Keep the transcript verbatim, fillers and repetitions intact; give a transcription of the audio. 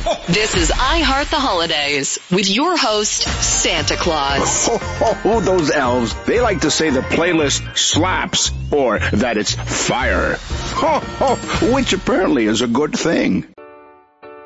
This is I Heart the Holidays with your host, Santa Claus. Oh, oh, those elves, they like to say the playlist slaps or that it's fire. Oh, oh, which apparently is a good thing.